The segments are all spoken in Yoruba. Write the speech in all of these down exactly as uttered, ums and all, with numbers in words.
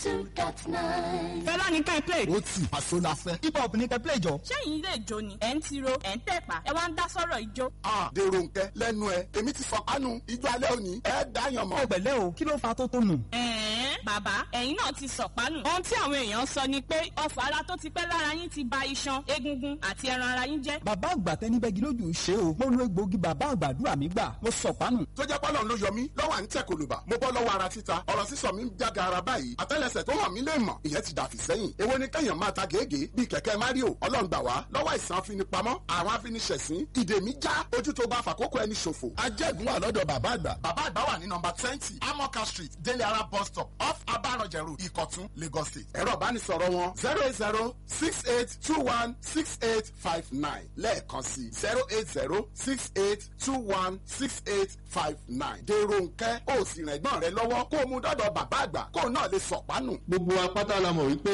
two dot nine. fẹ́lá ní ká ẹ play. ó tì àṣọ la fẹ́. hip hop ní ká play jọ. sẹ́yìn ilé ìjó ni ẹ̀ ń tiro ẹ̀ ń tẹ̀pá ẹ wá ń dá sọ́rọ̀ ìjó. a dèrò nkẹ lẹ́nu ẹ èmi ti fọkànù ijó alẹ́ òní ẹ dáyàn mọ́. ẹ pẹ̀lẹ́ o kí ló fa tó tó nù. ẹ̀ẹ́n bàbá ẹ̀yin náà ti sọ̀pánù. ohun tí àwọn èèyàn sọ ni pé ọfà ara tó ti pẹ́ lára yín ti ba iṣan egungun àti ẹran ara yín jẹ́. bàbá àgbà tẹni bẹ́gi lójú ṣe o mo lo egbòogi bàbá àgbàdúrà mi gbà mo sọ̀pánù. tó jẹ́ pọ́lọ́n ló yọ mí lọ́wọ́ à ń tẹ̀ kòlùbà mo bọ́ lọ́wọ́ ara títa ọ̀rọ̀ sísọ mi ń jága ara báyìí àtẹ́lẹsẹ̀ tó hàn mí lè mọ̀ ìyẹn ti dàfí sẹ́yìn èwo ni kẹ́yàn máa ta gègé bíi kẹ̀kẹ́ Mario ọlọ́run gbà wá lọ́wọ́ ìsàn afinipamọ́ àwọn afiniṣẹ̀sín ìdè mi já ojú tó bá fàkókò ẹni ṣòfò. ajẹ́gun wà lọ́dọ̀ bàbá àgbà. bàbá àgbà wà ní nọmba twenty amoka street délé ara bus stop off abaranjẹ road ìkọ̀tún Lagos State. ẹ̀rọ ìbánisọ̀rọ̀ wọn zero eight zero six eight two one six eight five nine lẹ́ẹ̀kan sí zero eight zero six eight two one six eight five nine. dèrò nkẹ́ ó sì rìn ẹ̀gbọ́n rẹ lọ́wọ́ kó o mú dọ́dọ̀ bàbá àgbà kó o náà lè sọ̀pánù. gbogbo apáta la mọ̀ wípé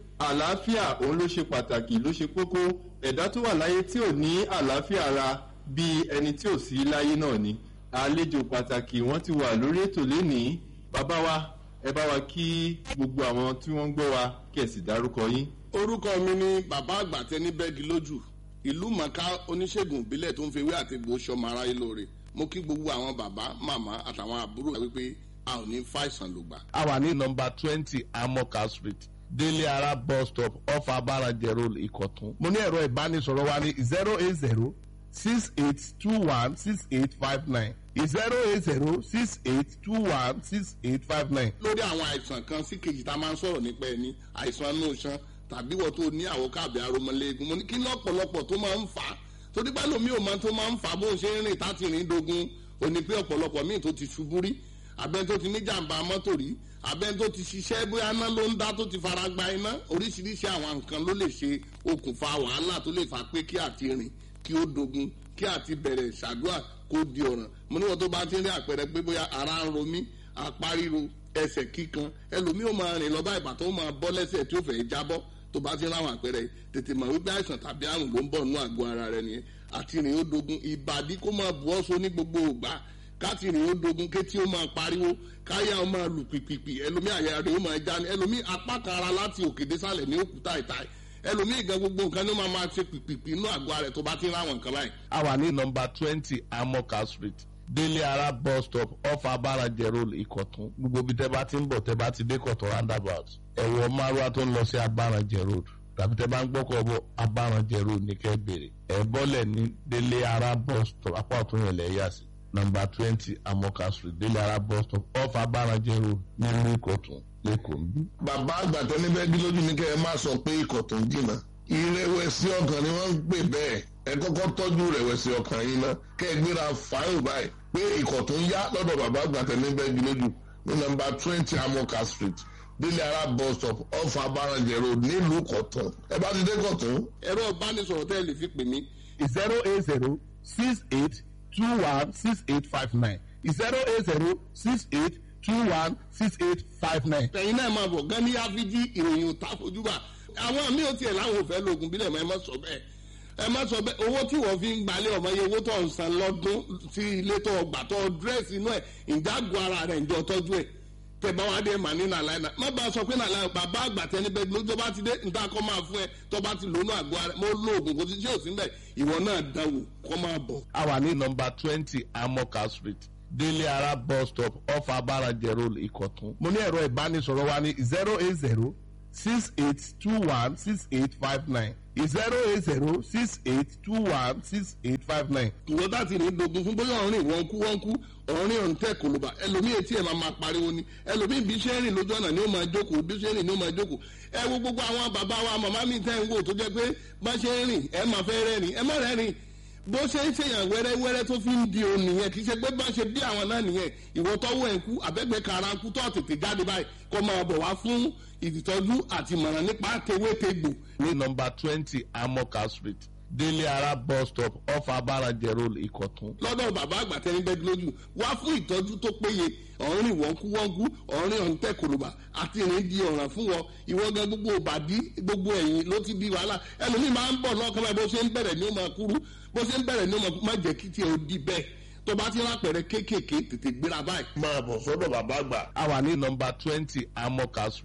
àlàáfíà òun ló ṣe pàtàkì ló ṣe kókó ẹ̀dá tó wà láyé tí ò ní àlàáfíà ara bíi ẹni tí ò sí láyé náà ni. àlejò pàtàkì wọ́n ti wà lórí ètò lénìí. bàbá wa ẹ bá wa kí gbogbo àwọn tí wọ́n ń gbọ́ wa kí ẹ sì dárúkọ yín. orúkọ mi ni bàbá àgbà tẹni bẹ́ẹ̀gì lójú ìlú mọ̀ká oníṣègùn ìbílẹ̀ tó ń fi ewé àti egbò ṣọmọ aráyé lóore. mo kí gbogbo àwọn bàbá màmá àtàwọn àbúrò wípé a ò ní fàìsàn lògbà. a wà ní nọmba twenty amoka street délé ara bus stop off abaranjẹ road ìkọ̀tún. mo ní ẹ̀rọ ìbánisọ̀rọ̀ wa ní zero eight zero six eight two one six eight five nine zero eight zero six eight two one six eight five nine. lórí àwọn àìsàn kan sí kejì tá a máa ń sọ̀rọ̀ nípa ẹni àìsàn inú iṣan tàbí wọ́n tó ní àwọ̀ káàbì aromọléegun mo ní kí lọ́pọ̀lọpọ̀ tó máa ń fà á torí pé lómi ò máa tó máa ń fà á bó ń ṣe ń rìn táti rìn dogun ò ní pé ọ̀pọ̀lọpọ̀ míì tó ti ṣubú rí abẹ́ni tó ti ní jàǹbá mọ́tò rí abẹ́ni tó ti ṣiṣẹ́ bóyá iná ló ń dá tó ti fara gba iná oríṣiríṣi àwọn nǹkan ló lè ṣe okùnfà wàhálà tó lè fà pé kí àti rìn kí ó dogun kí àti bẹ̀rẹ̀ ṣàdúrà kó di ọ̀ràn mo níwọ̀n tó bá ti rí àpẹẹrẹ pé bóyá ara ń ro mí apá ríro ẹsẹ̀ kíkan ẹlòmíì ó máa rìn lọ bá ìgbà tó máa bọ́ lẹ́sẹ̀ tí ó fẹ́ jábọ́ tó bá ti ráwọn àpẹẹrẹ tètè mọ̀ wípé àìsàn tàbí àrùn ló ń bọ̀ nínú àgọ́ ara rẹ nìyẹn àti rìn ó dogun ìbàdí kó máa bu ọ́sọ ní gbogbo ògbà káti rìn ó dogun kétí ó máa pariwo káyà ó máa lù pìpìpì ẹlòmíì àyà rẹ̀ ó máa já ní ẹlòmíì apá kan ara láti òkè désàlẹ̀ ní òkúta ìta ẹlòmíì gan gbogbo nǹkan ló máa máa ṣe pìpìpì inú àgọ́ rẹ̀ tó bá ti ráwọn nǹkan báyìí. a wà ní nọmba twenty amoka street délé ara bus stop off abaranjẹ road ìkọ̀tún gbogbo bí tẹ́ bá ti ń bọ̀ tẹ́ bá ti dé kọ̀tún roundabout ẹ̀wọ̀ márùwá tó ń lọ sí abaranjẹ road tàbí tẹ́ bá ń gbọ́kọ̀ bọ̀ abaranjẹ road ní kẹ́ bèrè ẹ̀ bọ́lẹ̀ ní délé ara bus stop apá ọ̀tún yẹn lẹ̀ yà sí nọmba twenty amoka street délé ara bus stop off abaranjẹ road nílùú ìkọ̀tún lẹ́kọ̀ọ́ ń bí. bàbá àgbà tẹ́lẹ̀ bẹ́ẹ̀ bí lójú ní kẹ́ ẹ má sọ pé ìkọ̀tún jìnnà ìrẹ̀wẹ̀sì ọkàn ni wọ́n ń pè bẹ́ẹ̀ ẹ kọ́kọ́ tọ́jú ìrẹ̀wẹ̀sì ọkàn yín ná kẹ́ ẹ gbéra fáìlì báyìí pé ìkọ̀tún yá lọ́dọ̀ bàbá àgbà tẹ́lẹ̀ bẹ́ẹ̀ bí lójú ní nọmba twenty amoka street délé ara bus stop off abaranjẹ road nílùú ìkọ̀tún ẹ bá ti dé ìkọ̀tún. ẹ̀rọ ìbánisọ̀rọ̀ tẹ́ ẹ lè fi pè mí. zero eight zero six eight two one six eight five nine zero eight zero six eight two one six eight five nine. ẹ̀yin náà máa bọ̀ gan ní áfíjí ìròyìn òtá fojúbà àwọn míì ò tiẹ̀ láwọn ò fẹ́ lóògùn bílẹ̀ mọ́ ẹ má sọ bẹ́ẹ̀ ẹ má sọ bẹ́ẹ̀ owó tí wọ́n fi ń gbalẹ̀ ọmọ iye owó tó ń san lọ́dún sí ilé tó gbà tó dírẹ́sì inú ẹ̀ ìjágun ara rẹ̀ ìjọ tọ́jú ẹ̀ tẹ bá wá dé mà ní nàlàyé náà má bá a sọ pé nàlàyé bàbá àgbà tẹni bẹ́ẹ̀ ló tó bá ti dé níta kọ́ máa fún ẹ tó bá ti lónú àgọ́ ara mo lóògùn kò sí tí ò sí bẹ́ẹ̀ ìwọ náà dánwò kọ́ máa bọ̀. a wà ní nọmba twenty amoka street délé ara bus stop off abaranjẹ road ìkọ̀tún. mo ní ẹ̀rọ ìbánisọ̀rọ̀ wa ní zero eight zero six eight two one six eight five nine zero eight zero six eight two one six eight five nine. ìwọ bá ti rìn dogun fún bóyá ọ̀rìn wọ́n kú wọ́n kú ọ̀rìn ọ̀ǹtẹ̀ kòlóbà ẹlòmíì etí ẹ̀ máa máa pariwo ni ẹlòmíì bí ṣe ń rìn lójú ọ̀nà ni ó máa jókòó bí ṣe ń rìn ni ó máa jókòó ẹ wo gbogbo àwọn bàbá wa màmá mi tẹ́ ń wò tó jẹ́ pé bá ṣe ń rìn ẹ máa fẹ́ rẹ́rìn ẹ má rẹ́rìn bó ṣe ń ṣèyàn wẹ́rẹ́wẹ́rẹ́ tó fi ń di òun nìyẹn kì í ṣe pé bá ṣe bí àwọn náà nìyẹn ìwọ tọ́wọ́ ẹ̀ ń kú àbẹ́gbẹ́ kara ń kú tó tètè jáde báyìí kó máa bọ̀ wá fún ìtọ́jú àti ìmọ̀ràn nípa tewétegbò. ní nọmba twenty amoka street délé ara bus stop off abaranjẹ road ìkọ̀tún. lọ́dọ̀ bàbá àgbà tẹni bẹ́ẹ̀ lójú wá fún ìtọ́jú tó péye ọ̀rìn wọ́nkú wọ́nkú ọ̀rìn ọ̀ǹtẹ̀ kòlòbà àti ìrìn di ọ̀ràn fún wọn ìwọ gan gbogbo òbàdí gbogbo ẹ̀yìn ló ti di wàhálà ẹlòmíì máa ń bọ̀ lọ́kàn báyìí bó ṣe ń bẹ̀rẹ̀ ní ó máa kúrú bó ṣe ń bẹ̀rẹ̀ ní ó máa má jẹ́ kí tiẹ̀ ó di bẹ́ẹ̀ tó bá ti rápẹ̀rẹ̀ kéékèèké tètè gbéra báyìí. máa bọ̀ sọ́dọ̀ bàbá àgbà. a wà ní nọmba twenty amoka street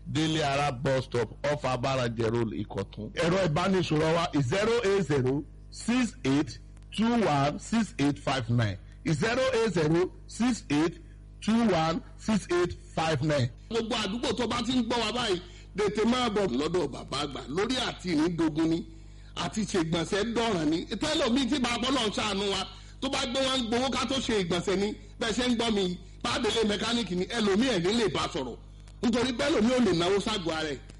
délé ara bus stop off abaraje road ìkọ̀tún. ẹ̀rọ ìbánisọ̀rọ̀ wa zero eight zero six eight two one six eight five nine zero eight zero six eight two one six eight five nine. gbogbo àdúgbò tó bá ti ń gbọ́ wa báyìí tètè máa bọ̀ lọ́dọ̀ bàbá àgbà lórí àti ìrìndògún ni àti ṣègbọ̀nsẹ̀ dọ̀ràn ni tẹ́lọ̀mí tí bàbá náà ṣàánú wa tó bá gbé wọn gbowó ká tó ṣe ìgbọ̀nsẹ̀ ni bẹ́ẹ̀ ṣe ń gbọ́ mi pàdélé mẹkáníìkì ni ẹlòmíì ẹ̀ ní lè bá sọ̀rọ̀ nítorí bẹ́ẹ̀ lòmíì ò lè náwó ságọ́ ara ẹ̀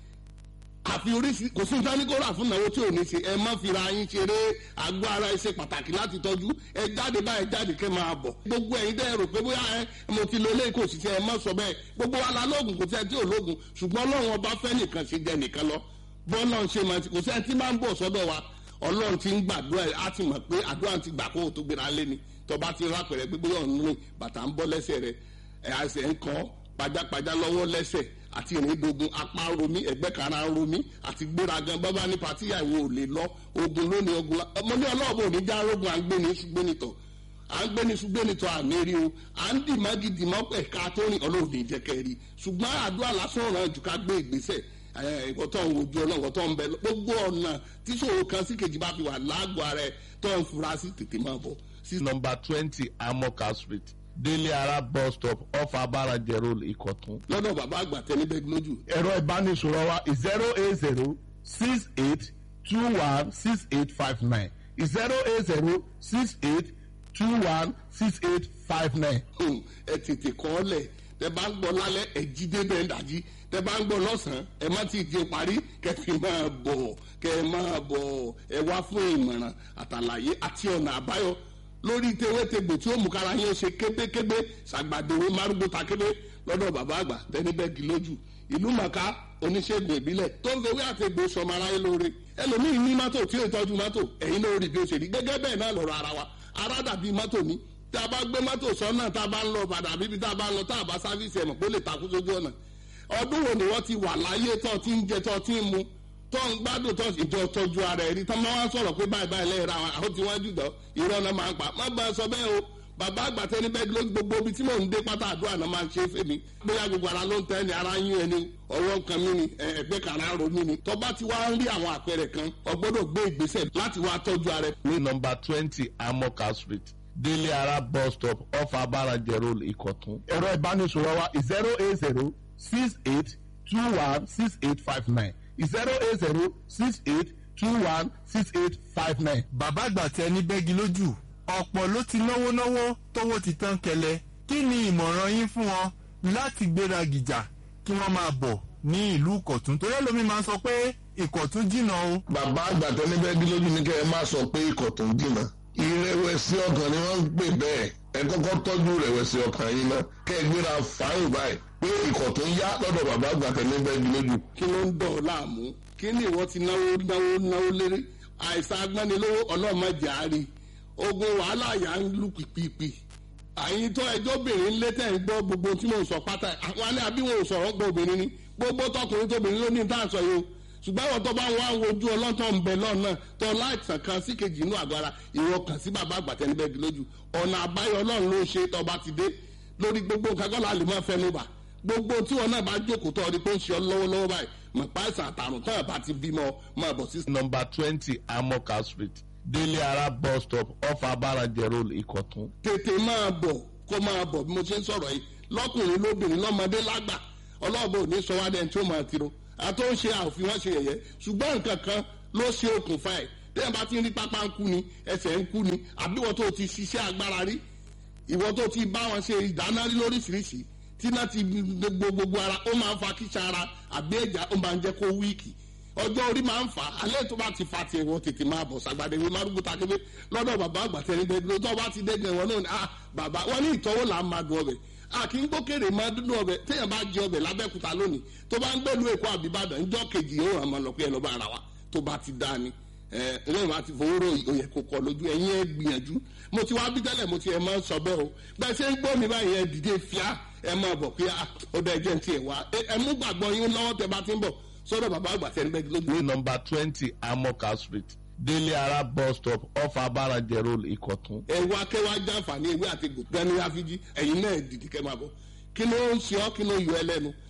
àfi oríṣi kò sí nǹkan ní kó rà fún náwó tí ò ní ṣe ẹ má fira yín ṣeré àgọ́ ara ẹ ṣe pàtàkì láti tọ́jú ẹ jáde báyìí jáde kẹ́ máa bọ̀ gbogbo ẹ̀yin dẹ́ rò pé bóyá ẹ mo ti lo eléyìí kò sì ṣe ẹ má sọ bẹ́ẹ̀ gbogbo wa la lóògùn kò sí ẹ tí ò lóògùn ṣùgbọ́n ọlọ́run ọba fẹ́ nìkan ṣe jẹ nìkan lọ bọ́ọ̀lù ṣe máa ti kò sí ẹ tí máa ń bọ̀ sọ́dọ̀ wa ọlọ́run ti ń gbàdúrà ẹ á ti mọ̀ pé àdúrà ti gbà kó o tó gbéra lé ni tọba ti rápẹ̀rẹ̀ gbégbé ọ̀hún rìn bàtà ń bọ́ lẹ́sẹ̀ rẹ̀ ẹ̀ àṣẹ ń kọ́ pajápajá lọ́wọ́ lẹ́sẹ̀ àti ìrìndògùn apá romi ẹ̀gbẹ́ kara romi àti gbéragan bábá ní patíyàwó ò lè lọ ogun lónìí ogun ọmọ ní ọlọ́ọ̀bù ò ní já rogun à ń gbé ní ṣùgbẹ́nitọ̀ à ń gbé ní ṣùgbẹ́nitọ̀ àmì rí o à ń dì mọ́gì dì mọ́ ẹ̀ka tó rìn ọlọ́ọ̀dì ìjẹ́kẹ́ rí ṣùgbọ́n àdúrà lásán ọ̀ràn jù ká gbé ìgbésẹ̀ ìkọ̀tọ̀ ń wojú ọlọ́wọ́ tó ń bẹ gbogbo ọ̀nà tíṣòro kan sí kejì bá fi wà lágọ̀ọ́ ara ẹ̀ tó ń fura sí tètè máa bọ̀ number twenty amoka street délé ara bus stop off abaraje road ìkọ̀tún. lọ́dọ̀ bàbá àgbà tẹ́lẹ̀ bẹ́ẹ̀ lójú. ẹ̀rọ ìbánisọ̀rọ̀ wa zero eight zero six eight two one six eight five nine zero eight zero six eight two one six eight five nine. ẹ tètè kọ́ ọ lẹ̀ tẹ bá ń gbọ́ lálẹ́ ẹ jí débẹ̀ ń dàjí tẹ bá ń gbọ́ lọ́sàn-án ẹ má ti jẹ parí kẹfì máa bọ̀ kẹ máa bọ̀ ẹ wá fún ìmọ̀ràn àtàlàyé àti ọ̀nà àbáyọ lórí tewétegbò tí ó mú kára yín ó ṣe kébékébé ṣàgbàdéwé márùgbó takébé lọ́dọ̀ bàbá àgbà tẹ́nibẹ́gì lójú ìlú màkà oníṣègùn ìbílẹ̀ tó ń fewé àtẹ̀gbò sọmọ aráyé lóore ẹlòmíín ní mọ́tò tí ó tọ́jú mọ́tò ẹ̀yin ló rí bí ó ṣe rí gẹ́gẹ́ bẹ́ẹ̀ náà lọ́rọ̀ ara wa ara dàbí mọ́tò ní tá a bá gbé mọ́tò sọ́nà tá a bá ń lọ padà bíbi tá a bá ń lọ tá a bá sáfíìsì ẹ̀mọ̀ pé ó lè takú sójú ọ̀nà ọdún wo ni wọ́n ti wà láyé tó ti ń jẹ tó ti ń mu tó ń gbádùn tó ìjọ tọ́jú ara ẹ̀rí tó máa ń sọ̀rọ̀ pé báyìí báyìí lẹ́yìn ra àwọn tí wọ́n jùlọ irọ́ náà máa ń pa má bá a sọ bẹ́ẹ̀ o bàbá àgbà tẹni bẹ́ẹ̀ ló gbogbo ibi tí mò ń dé pátá àdúrà náà máa ń ṣe fèmí bóyá gbogbo ara ló ń tẹ́ ni ara yín ẹni ọwọ́ nǹkan mi ni ẹgbẹ́ kan ara ro mi ni tó bá ti wá ń rí àwọn àpẹẹrẹ kan o gbọ́dọ̀ gbé ìgbésẹ̀ láti wá tọ́jú ara ẹ̀. ní nọ́mbà twenty amoka street délé ara bus stop off abaraje road ìkọ̀tún. ẹ̀rọ ìbánisọ̀rọ̀ wa zero eight zero six eight two one six eight five nine zero eight zero six eight two one six eight five nine. bàbá àgbà tẹ ní bẹ́gi lójú ọ̀pọ̀ ló ti náwó náwó tówó ti tán kẹlẹ̀ kí ni ìmọ̀ràn yín fún wọn láti gbéra gìjà kí wọ́n máa bọ̀ ní ìlú ìkọ̀tún torí ẹlòmíín máa ń sọ pé ìkọ̀tún jìnnà o. bàbá àgbà tẹ ní bẹ́gi lójú ní kẹ́ ẹ má sọ pé ìkọ̀tún jìnnà ìrẹ̀wẹ̀sì ọkàn ni wọ́n ń pè bẹ́ẹ̀ ẹ kọ́kọ́ tọ́jú ìrẹ̀wẹ̀sì ọkàn yín náà kẹ́ ẹ gbéra fáyìn báyìí pé ìkọ̀tún yá lọ́dọ̀ bàbá àgbà tẹ ní bẹ́gi lójú. kí ló ń dọ̀ ọ́ láàmú kí ni ìwọ ti náwó náwó náwó léré àìsàn agbánilówó ọlọ́mọdé àárí ogun wàhálà yà ń lù pìpìpì àyìn tó ẹjọ́ obìnrin létẹ̀ ń gbọ́ gbogbo tí mò ń sọ pátá àwọn alẹ́ àbí wọn ò sọ̀rọ̀ gbọ́ obìnrin ni gbogbo tọkùnrin tóbìnrin ló ní tá à ń sọ yìí o ṣùgbọ́n àwọn tó bá ń wá wojú ọlọ́tọ̀ ń bẹ lọ́nà tó láìsàn kan sí kejì inú àgọ́ ara ìwọ kàn sí bàbá àgbà tẹ́ni bẹ́ẹ̀ lójú ọ̀nà àbáyọ ọlọ́run ló ṣe tọba ti dé lórí gbogbo nǹkan kọ́ la lè máa fẹnu bà gbogbo tí wọn náà bá jókòó tó ọdí pé ń ṣe ọ lọ́wọ́lọ́wọ́ báyìí mọ̀ páìsàn àtàrùn tó àbá ti bímọ máa bọ̀ sí. nọ́mbà twenty amoka street délé ara bus stop off abaraje road ìkọ̀tún. tètè máa bọ̀ kó máa bọ̀ bí mo ṣe ń sọ̀rọ̀ yìí lọ́kùnrin lóbìnrin lọ́mọdé lágbà ọlọ́ọ̀bọ òní sọ wá dẹ́n tí ó máa tiro àtó ń ṣe àòfin wọn ṣe yẹ̀yẹ́ ṣùgbọ́n nǹkan kan ló ṣe okùnfà ẹ̀ tẹ́yìn bá ti ń rí pápá ń kú ni ẹsẹ̀ ń kú ni àbí ìwọ tó ti ṣiṣẹ́ agbára rí ìwọ tó ti bá wọn ṣe ìdáná rí lóríṣiríṣi tí náà ti gbogbo ara ó máa ń fa kíṣà ara àbí ẹ̀já ó máa ń jẹ́ kó wíìkì ọjọ́ orí máa ń fà á alẹ́ tó bá ti fa tiẹ̀ wọ́n tètè máa bọ̀ sàgbàdéwé márùgbó takébé lọ́dọ̀ bàbá àgbàtẹ́ ní gbẹdúró tó bá ti dẹ́gbẹ̀ wọn náà ni ah bàbá wọn ní ìtọ́wò là ń máa dùn ọbẹ̀ a kì í gbókèrè máa dúdú ọbẹ̀ téèyàn bá jẹ ọbẹ̀ lábẹ́kúta lónìí tó bá ń gbẹ́lu èkó àbíbàdàn ńjọ́ kejì yóò hàn máa lọ pé ẹ lọ́ bá ara wa tó bá ti dá ni ẹ ẹlẹ́yìn wa ti fowó rò òyẹ kò kọ lójú ẹ̀yin ẹ gbìyànjú mo ti wá bí tẹ́lẹ̀ mo ti ẹ̀ máa ń sọ bẹ́ẹ̀ o bẹ́ẹ̀ ṣe ń gbọ́ mi báyìí ẹ dìde fíà ẹ máa bọ̀ pé ọdọ ẹ̀jẹ̀ ń tiẹ̀ wá ẹ mú gbàgbọ́ yín lọ́wọ́ tẹ bá ti ń bọ̀ sọ́dọ̀ bàbá àgbà tẹ́ni bẹ́ẹ̀ lójú. ní nọ́mbà twenty amoka street délé ara bus stop off abaraje road ìkọ̀tún. ẹ wá kẹwàá jàǹfààní ewé àti gani àfijì ẹ̀yin náà dìde kẹ́ máa bọ̀ kí ló ń ṣe ọ́ kí ló yọ ẹ lẹ́nu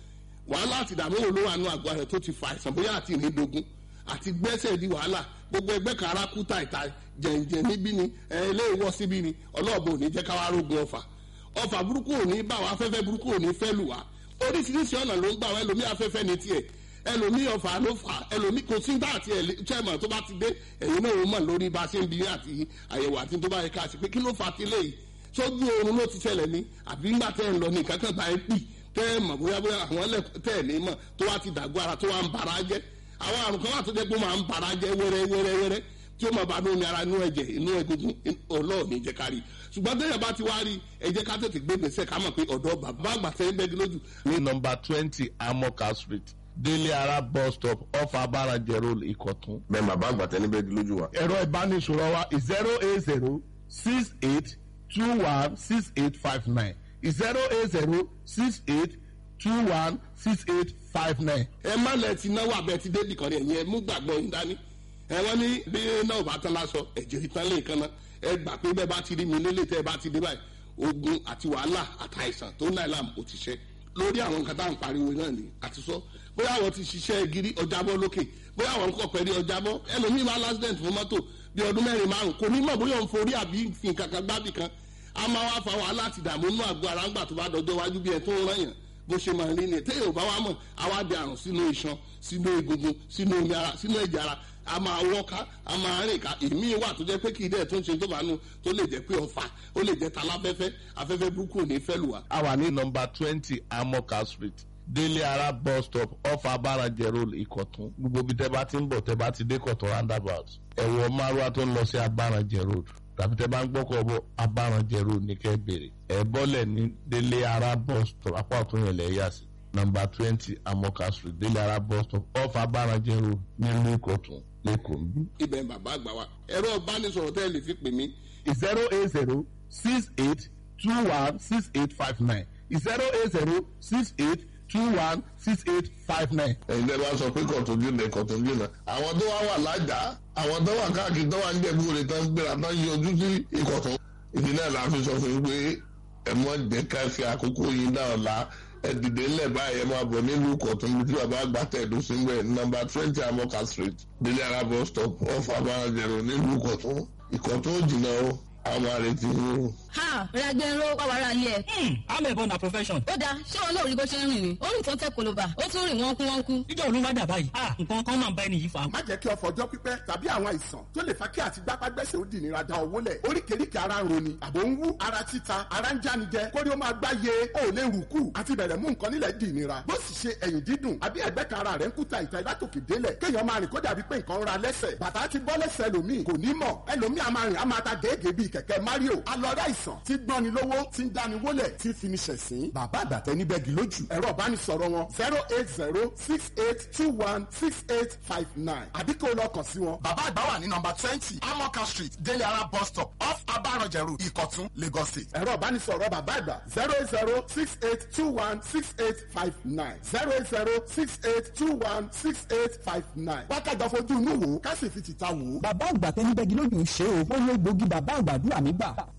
wàhálà àti ìdààmú wo ló wà nù àgọ́ rẹ̀ tó ti fa àìsàn bóyá àti ìrìndògún àti gbẹ́sẹ̀ di wàhálà gbogbo ẹgbẹ́ kan ara kú tàìtà jẹ̀ǹjẹ̀ níbí ni ilé ìwọ́ síbí ni ọlọ́ọ̀bù ò ní jẹ́ káwá rógun ọ̀fà ọ̀fà burúkú ò ní bá wa afẹ́fẹ́ burúkú ò ní fẹ́ lù wá oríṣiríṣi ọ̀nà ló ń gbà wá ẹlòmí afẹ́fẹ́ ní tiẹ̀ ẹlòmí ọ̀fà ló fà ẹlòmí kò sí dá àti chairman tó bá ti dé ẹ̀yin náà ó mọ̀ lórí bá a ṣe ń bi àti àyẹ̀wò àti tó bá yẹ ká ṣe pé kí ló fà á ti léyìí sójú oorun ló ti ṣẹlẹ̀ ní àbí ńgbà tẹ́ ń lọ ní kankan bá ẹ pì tẹ́ ẹ mọ̀ bóyá bóyá àwọn ẹlẹ́ tẹ́ ẹ ní mọ̀ tó wá ti dàgbọ́ ara tó wá ń bara jẹ́ àwọn àrùn kan wà tó jẹ́ pé ó máa ń bara jẹ́ wẹ́rẹ́ wẹ́rẹ́ wẹ́rẹ́ tí ó máa bá ní omi ara inú ẹ̀jẹ̀ inú egungun ọlọ́ọ̀ni jẹ́ ká rí ṣùgbọ́n tẹ́yẹ̀ bá ti wá rí ẹ jẹ́ ká tètè gbé gbèsè ká mọ̀ pé ọ̀dọ́ bàbá àgbà tẹ́ ń bẹ́gi lójú. ní nọ́mbà twenty amoka street délé ara bus stop off abarajẹ road ìkọ̀tún. bẹ́ẹ̀ bàbá àgbà tẹ́ ní bẹ́gi lójú wa. ẹ̀rọ ìbánisọ̀rọ̀ wa zero eight zero six eight two one six eight five nine zero eight zero six eight two one six eight five nine. ẹ má lẹ ti náwó abẹ ti débì kan rẹ yẹn mú gbàgbọ́ yín dání ẹ wọ́n ní bí náà bá tán lásọ ẹ̀jẹ̀ ìtàn lè kan náà ẹ gbà pé bẹ́ẹ̀ bá ti rí mi nílé tẹ́ ẹ bá ti dé báyìí ogun àti wàhálà àtàìsàn tó náà làm ó ti ṣe lórí àwọn nǹkan tá à ń pariwo náà ni àti sọ bóyá àwọn ti ṣiṣẹ́ gírí ọjàbọ́ lókè bóyá àwọn nǹkan pẹ̀lú ọjàbọ́ ẹlòmíì máa lásìdẹ̀ǹt fún mọ́tò bí ọdún mẹ́rin márùn kò ní mọ̀ bóyá òun forí àbí fi nǹkan kan gbábì kan a máa wá fa wàhálà àti ìdààmú inú àgọ́ ara ńgbà tó bá dọjọ́ wájú bí ẹ tó ń rányàn bó ṣe máa rí ni téèyàn ò bá wá mọ̀ àwa di àrùn sínú iṣan sínú egungun sínú omi ara sínú ẹ̀jẹ̀ ara a máa wọ́ká a máa rìn ká èmi wà tó jẹ́ pé kì í dẹ̀ tó ń ṣe tó bá nu tó lè jẹ́ pé ọ̀fà ó lè jẹ́ taláfẹ́fẹ́ afẹ́fẹ́ burúkú ò ní fẹ́ lù wá. a wà ní nọ́mbà twenty amoka street délé ara bus stop off abarajẹ road ìkọ̀tún gbogbo bí tẹ́ bá ti ń bọ̀ tẹ́ bá ti dé kọ̀tún roundabout ẹ̀wọ̀ márùwá tó ń lọ sí abarajẹ road tàbí tẹ́ bá ń gbọ́kọ̀ bọ̀ abarajẹ road ní kẹ́ bèrè ẹ̀ bọ́lẹ̀ ní délé ara bus stop apá ọ̀tún yẹn lẹ̀ yà sí nọ́mbà twenty amoka street délé ara bus stop off abarajẹ road nílùú ìkọ̀tún lẹ́kọ̀ọ́ bí. ibẹ̀ bàbá àgbà wa ẹ̀rọ ìbánisọ̀rọ̀ tẹ́ ẹ lè fi pè mí. zero eight zero six eight two one six eight five nine zero eight zero six eight two one six eight five nine. ẹ̀yin tẹ́ bá sọ pé kọ̀tún jìnnà kọ̀tún jìnnà àwọn tó wá wà lájà àwọn tó wà káàkiri tó wà ń jẹ̀bú rẹ̀ tán gbéra tán yọjú sí ìkọ̀tún ìdí náà la fi sọ fún yín pé ẹ mọ̀ jẹ́ ká fi àkókò yín náà la ẹ dìde ńlẹ̀ báyìí ẹ máa bọ̀ nílùú kọ̀tún bí bàbá àgbà tẹ̀dó sí ń nọ́mbà twenty amoka street délé ara bus stop off abarajẹ̀rò nílùú kọ̀tún ìkọ̀tún jìnnà o àwọn àrètí yín o. ha ragbẹ́nró wàwàrà ni ẹ̀. amẹ̀bọ na profession. ó dáa ṣé wọn náà rí bó ṣe ń rìn ni ó rìn tó ń tẹ koloba ó tún rìn wọ́n kú wọ́n kú. ìjọ òun wá dà báyìí ah nǹkan kan máa ń bá ẹni yìí fa. má jẹ́ kí ọ̀fọ̀ ọjọ́ pípẹ́ tàbí àwọn àìsàn tó lè fa kí àti gbápágbẹ́sẹ̀ ó dì nira da owó lẹ̀ oríkèéríkèé ara ń roni àbò ń wú ara títa ara ń jánijẹ kórí ó máa gbá ye ó lè rù kù àti bẹ̀rẹ̀ mú nǹkan nílẹ̀ dì nira bó sì ṣe ẹ̀yìn dídùn àbí ẹ̀gbẹ́ kan ara rẹ̀ ń kúta ìta látòkè délẹ̀ kéèyàn máa rìn kó dàbí pé nǹkan ń ra lẹ́sẹ̀ bàtà ti bọ́ lẹ́sẹ̀ ẹlòmíì kò ní mọ̀ ẹlòmíì a máa rìn a máa ta gèégèé bíi kẹ̀kẹ́ Mario alọ́dá ìsàn tí gbọ́ni lówó tí ń dáni wólẹ̀ tí fi ní ṣẹ̀sín bàbá àgbàtẹ́ ní bẹ́ẹ̀gì lójú ẹ̀rọ ìbánisọ̀rọ̀ wọn zero eight zero six eight two one six eight five nine àbí kó lọ kàn sí wọn. bàbá àgbà wà ní nọ́mbà twenty amoka street délé ara bus stop off abarajẹ road ìkọ̀tún Lagos State. ẹ̀rọ ìbánisọ̀rọ̀ bàbá àgbà zero eight zero six eight two one six eight five nine zero eight zero six eight two one six eight five nine. wákàtí ọ̀fọ̀jú inú wo ká sì fi tìta wò. bàbá àgbà tẹni bẹ́gi lójú ṣe o ó lé gbòógì bàbá àgbàdúrà mi gbà